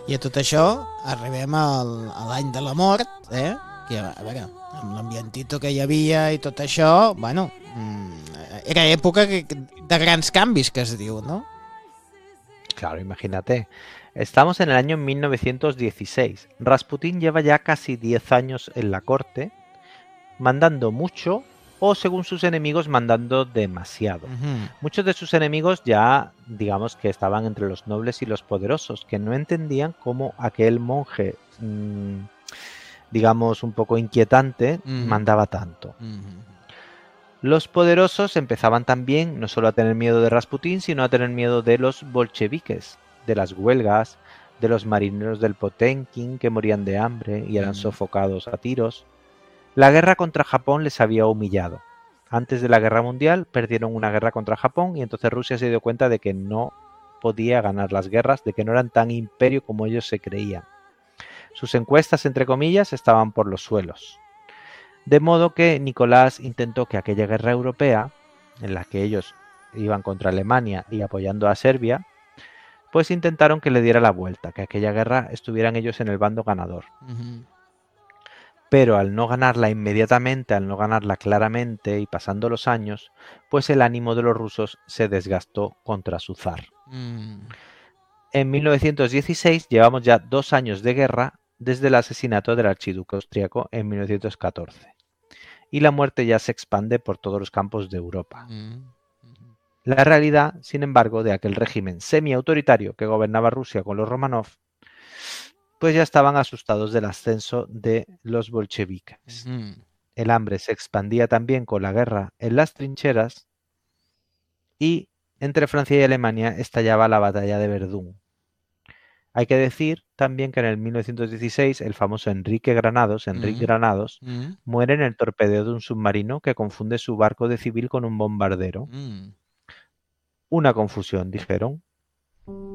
I a tot això arribem a l'any de la mort, que, a veure, amb l'ambientito que hi havia i tot això, bueno, era època de grans canvis, que es diu, no? Claro, imagínate. Estamos en el año 1916. Rasputín lleva ya casi 10 años en la corte, mandando mucho o, según sus enemigos, mandando demasiado. Muchos de sus enemigos ya, digamos que estaban entre los nobles y los poderosos, que no entendían cómo aquel monje, digamos, un poco inquietante, mandaba tanto. Los poderosos empezaban también no solo a tener miedo de Rasputín, sino a tener miedo de los bolcheviques, de las huelgas, de los marineros del Potemkin que morían de hambre y eran sofocados a tiros. La guerra contra Japón les había humillado. Antes de la guerra mundial perdieron una guerra contra Japón y entonces Rusia se dio cuenta de que no podía ganar las guerras, de que no eran tan imperio como ellos se creían. Sus encuestas, entre comillas, estaban por los suelos. De modo que Nicolás intentó que aquella guerra europea, en la que ellos iban contra Alemania y apoyando a Serbia, pues intentaron que le diera la vuelta, que aquella guerra estuvieran ellos en el bando ganador. Pero al no ganarla inmediatamente, al no ganarla claramente y pasando los años, pues el ánimo de los rusos se desgastó contra su zar. En 1916 llevamos ya 2 años de guerra desde el asesinato del archiduque austriaco en 1914. Y la muerte ya se expande por todos los campos de Europa. La realidad, sin embargo, de aquel régimen semi-autoritario que gobernaba Rusia con los Romanov, pues ya estaban asustados del ascenso de los bolcheviques. El hambre se expandía también con la guerra en las trincheras y entre Francia y Alemania estallaba la batalla de Verdún. Hay que decir también que en el 1916 el famoso Enrique Granados, muere en el torpedeo de un submarino que confunde su barco de civil con un bombardero. Una confusión, dijeron.